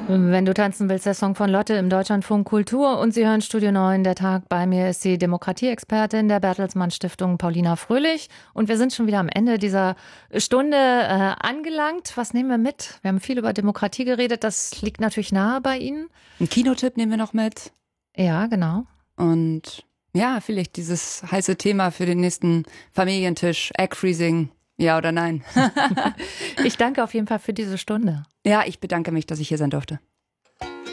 Wenn du tanzen willst, der Song von Lotte im Deutschlandfunk Kultur. Und Sie hören Studio 9, der Tag. Bei mir ist die Demokratieexpertin der Bertelsmann Stiftung, Paulina Fröhlich. Und wir sind schon wieder am Ende dieser Stunde angelangt. Was nehmen wir mit? Wir haben viel über Demokratie geredet. Das liegt natürlich nahe bei Ihnen. Einen Kinotipp nehmen wir noch mit. Ja, genau. Und ja, vielleicht dieses heiße Thema für den nächsten Familientisch. Egg Freezing. Ja oder nein? Ich danke auf jeden Fall für diese Stunde. Ja, ich bedanke mich, dass ich hier sein durfte.